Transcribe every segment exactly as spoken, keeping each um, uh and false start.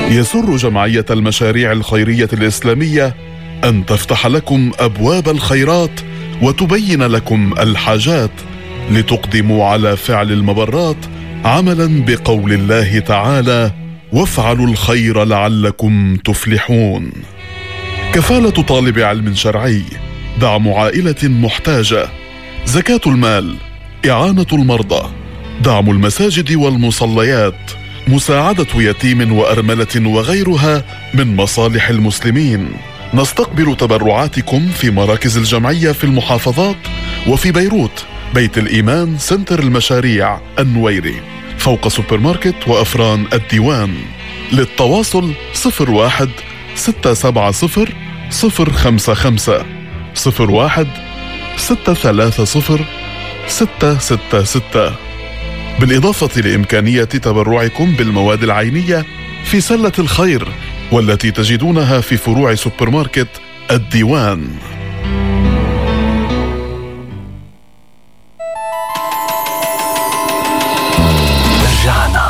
يسر جمعية المشاريع الخيرية الإسلامية أن تفتح لكم أبواب الخيرات وتبين لكم الحاجات لتقدموا على فعل المبرات عملا بقول الله تعالى: وافعلوا الخير لعلكم تفلحون. كفالة طالب علم شرعي، دعم عائلة محتاجة، زكاة المال، إعانة المرضى، دعم المساجد والمصليات، مساعدة يتيم وأرملة وغيرها من مصالح المسلمين. نستقبل تبرعاتكم في مراكز الجمعية في المحافظات وفي بيروت، بيت الإيمان، سنتر المشاريع النويري، فوق سوبر ماركت وأفران الديوان. للتواصل صفر واحد ستة سبعة صفر صفر خمسة خمسة صفر واحد ستة ثلاثة صفر ستة ستة ستة، بالإضافة لإمكانية تبرعكم بالمواد العينية في سلة الخير، والتي تجدونها في فروع سوبر ماركت الديوان. رجعنا.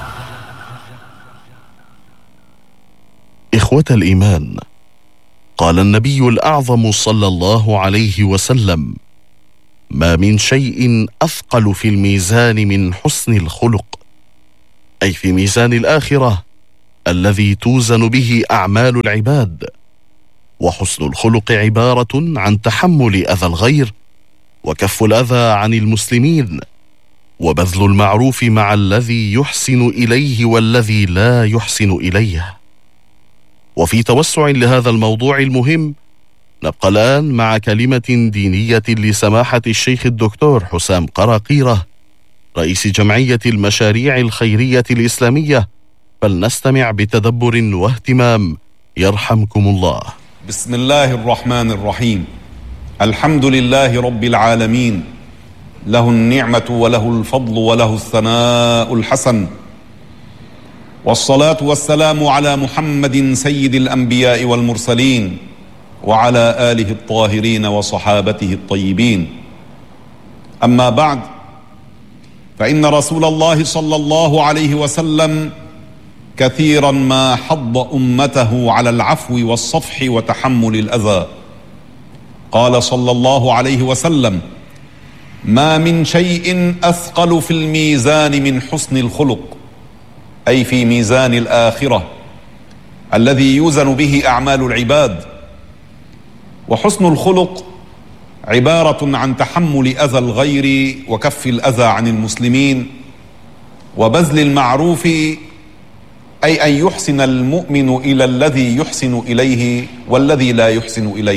إخوة الإيمان، قال النبي الأعظم صلى الله عليه وسلم: ما من شيء أثقل في الميزان من حسن الخلق، أي في ميزان الآخرة الذي توزن به أعمال العباد. وحسن الخلق عبارة عن تحمل أذى الغير، وكف الأذى عن المسلمين، وبذل المعروف مع الذي يحسن إليه والذي لا يحسن إليه. وفي توسع لهذا الموضوع المهم، نبقى الآن مع كلمة دينية لسماحة الشيخ الدكتور حسام قراقيرة، رئيس جمعية المشاريع الخيرية الإسلامية، فلنستمع بتدبر واهتمام يرحمكم الله. بسم الله الرحمن الرحيم. الحمد لله رب العالمين، له النعمة وله الفضل وله الثناء الحسن، والصلاة والسلام على محمد سيد الأنبياء والمرسلين، وعلى آله الطاهرين وصحابته الطيبين. أما بعد، فإن رسول الله صلى الله عليه وسلم كثيرا ما حض أمته على العفو والصفح وتحمل الأذى. قال صلى الله عليه وسلم: ما من شيء أثقل في الميزان من حسن الخلق، أي في ميزان الآخرة الذي يوزن به أعمال العباد. وحسن الخلق عبارة عن تحمل أذى الغير وكف الأذى عن المسلمين وبذل المعروف، أي أن يحسن المؤمن إلى الذي يحسن إليه والذي لا يحسن إليه.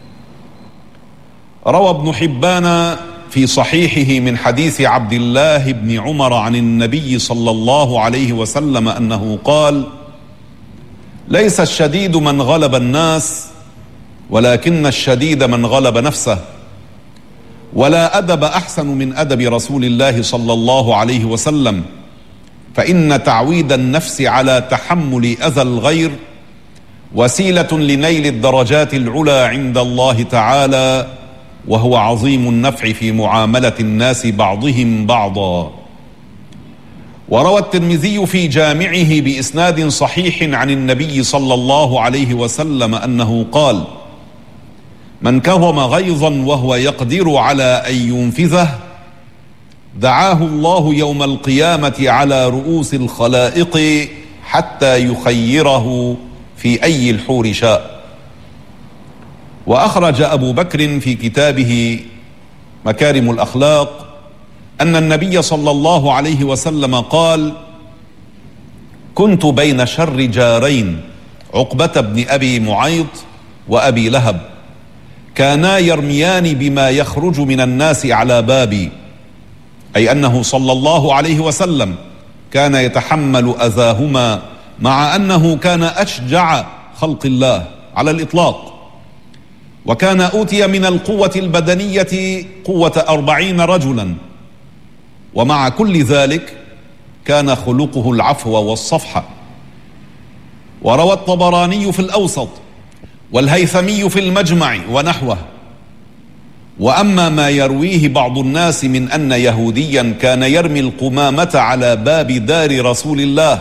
روى ابن حبان في صحيحه من حديث عبد الله بن عمر عن النبي صلى الله عليه وسلم أنه قال: ليس الشديد من غلب الناس، ولكن الشديد من غلب نفسه. ولا أدب أحسن من أدب رسول الله صلى الله عليه وسلم، فإن تعويد النفس على تحمل أذى الغير وسيلة لنيل الدرجات العلى عند الله تعالى، وهو عظيم النفع في معاملة الناس بعضهم بعضا. وروى الترمذي في جامعه بإسناد صحيح عن النبي صلى الله عليه وسلم أنه قال: من كظم غيظا وهو يقدر على أن ينفذه دعاه الله يوم القيامة على رؤوس الخلائق حتى يخيره في أي الحور شاء. وأخرج أبو بكر في كتابه مكارم الأخلاق أن النبي صلى الله عليه وسلم قال: كنت بين شر جارين، عقبة بن أبي معيط وأبي لهب، كانا يرميان بما يخرج من الناس على بابي، أي أنه صلى الله عليه وسلم كان يتحمل أذاهما، مع أنه كان أشجع خلق الله على الإطلاق، وكان أوتي من القوة البدنية قوة أربعين رجلا، ومع كل ذلك كان خلقه العفو والصفح. وروى الطبراني في الأوسط والهيثمي في المجمع ونحوه. وأما ما يرويه بعض الناس من أن يهوديا كان يرمي القمامة على باب دار رسول الله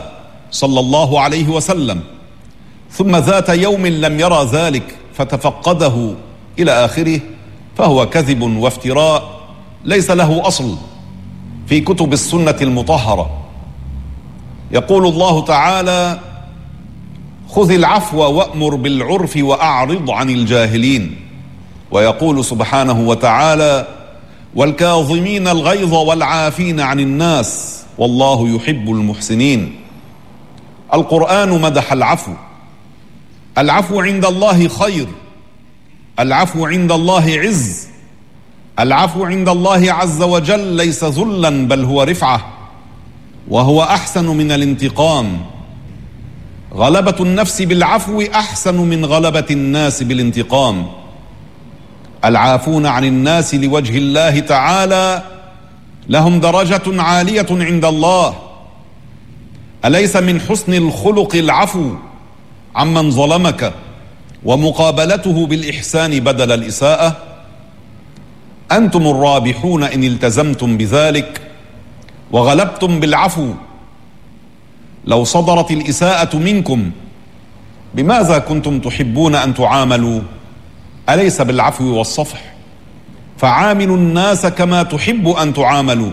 صلى الله عليه وسلم، ثم ذات يوم لم يرى ذلك فتفقده إلى آخره، فهو كذب وافتراء ليس له أصل في كتب السنة المطهرة. يقول الله تعالى: خذ العفو وأمر بالعرف وأعرض عن الجاهلين. ويقول سبحانه وتعالى: والكاظمين الغيظ والعافين عن الناس والله يحب المحسنين. القرآن مدح العفو. العفو عند الله خير، العفو عند الله عز، العفو عند الله عز وجل ليس ذلا بل هو رفعة، وهو أحسن من الانتقام. غلبة النفس بالعفو أحسن من غلبة الناس بالانتقام. العافون عن الناس لوجه الله تعالى لهم درجة عالية عند الله. أليس من حسن الخلق العفو عمن ظلمك ومقابلته بالإحسان بدل الإساءة؟ أنتم الرابحون إن التزمتم بذلك وغلبتم بالعفو. لو صدرت الإساءة منكم بماذا كنتم تحبون أن تعاملوا؟ أليس بالعفو والصفح؟ فعاملوا الناس كما تحب أن تعاملوا.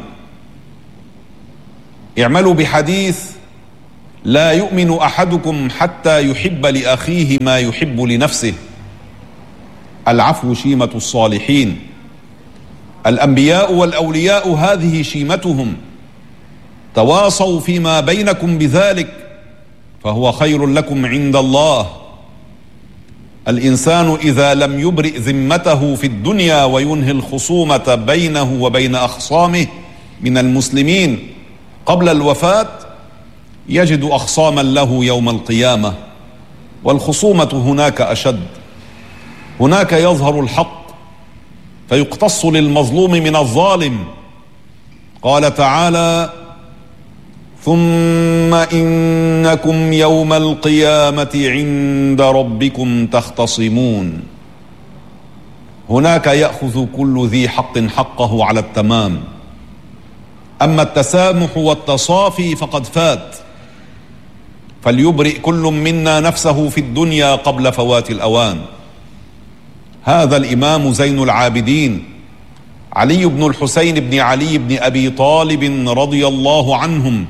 اعملوا بحديث: لا يؤمن أحدكم حتى يحب لأخيه ما يحب لنفسه. العفو شيمة الصالحين. الأنبياء والأولياء هذه شيمتهم. تواصوا فيما بينكم بذلك فهو خير لكم عند الله. الإنسان إذا لم يبرئ ذمته في الدنيا وينهي الخصومة بينه وبين أخصامه من المسلمين قبل الوفاة يجد أخصاما له يوم القيامة، والخصومة هناك أشد. هناك يظهر الحق فيقتص للمظلوم من الظالم. قال تعالى: ثم إنكم يوم القيامة عند ربكم تختصمون. هناك يأخذ كل ذي حق حقه على التمام. أما التسامح والتصافي فقد فات. فليبرئ كل منا نفسه في الدنيا قبل فوات الأوان. هذا الإمام زين العابدين علي بن الحسين بن علي بن أبي طالب رضي الله عنهم،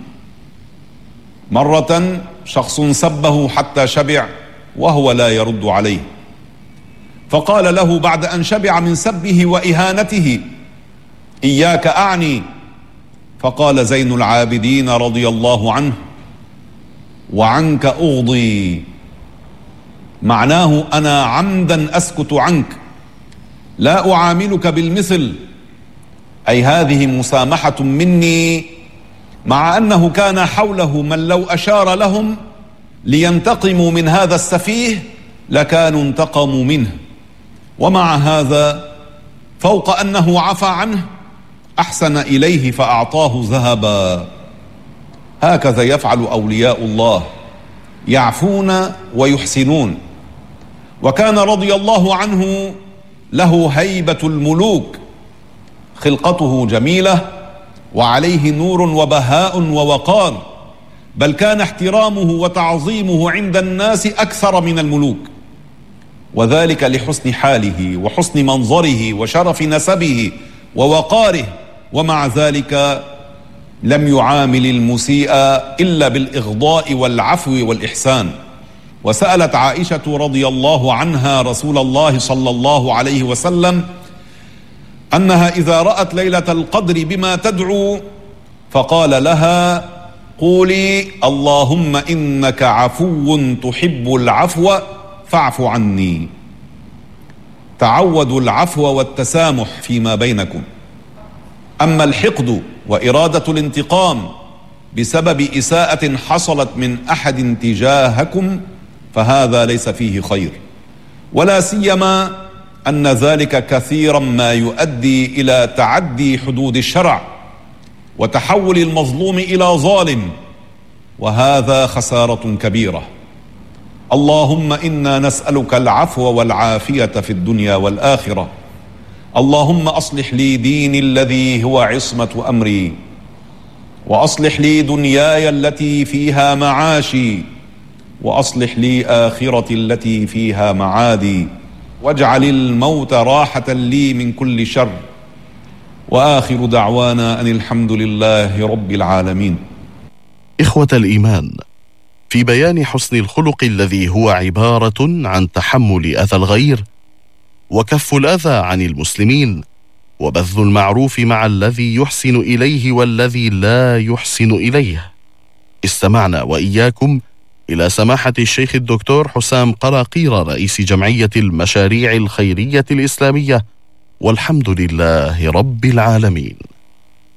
مرة شخص سبه حتى شبع وهو لا يرد عليه، فقال له بعد أن شبع من سبه وإهانته: إياك أعني. فقال زين العابدين رضي الله عنه: وعنك أغضي. معناه أنا عمدا أسكت عنك، لا أعاملك بالمثل، أي هذه مسامحة مني، مع أنه كان حوله من لو أشار لهم لينتقموا من هذا السفيه لكانوا انتقموا منه. ومع هذا فوق أنه عفى عنه أحسن إليه فأعطاه ذهبا. هكذا يفعل أولياء الله، يعفون ويحسنون. وكان رضي الله عنه له هيبة الملوك، خلقته جميلة وعليه نور وبهاء ووقار، بل كان احترامه وتعظيمه عند الناس أكثر من الملوك، وذلك لحسن حاله وحسن منظره وشرف نسبه ووقاره. ومع ذلك لم يعامل المسيء إلا بالإغضاء والعفو والإحسان. وسألت عائشة رضي الله عنها رسول الله صلى الله عليه وسلم أنها إذا رأت ليلة القدر بما تدعو فقال لها: قولي اللهم إنك عفو تحب العفو فاعف عني. تعودوا العفو والتسامح فيما بينكم. أما الحقد وإرادة الانتقام بسبب إساءة حصلت من أحد تجاهكم فهذا ليس فيه خير، ولا سيما أن ذلك كثيرا ما يؤدي إلى تعدي حدود الشرع وتحول المظلوم إلى ظالم، وهذا خسارة كبيرة. اللهم إنا نسألك العفو والعافية في الدنيا والآخرة. اللهم أصلح لي ديني الذي هو عصمة أمري، وأصلح لي دنياي التي فيها معاشي، وأصلح لي آخرتي التي فيها معادي، واجعل الموت راحة لي من كل شر. وآخر دعوانا أن الحمد لله رب العالمين. إخوة الإيمان، في بيان حسن الخلق الذي هو عبارة عن تحمل أذى الغير وكف الأذى عن المسلمين وبذل المعروف مع الذي يحسن إليه والذي لا يحسن إليه، استمعنا وإياكم إلى سماحة الشيخ الدكتور حسام قراقير رئيس جمعية المشاريع الخيرية الإسلامية، والحمد لله رب العالمين.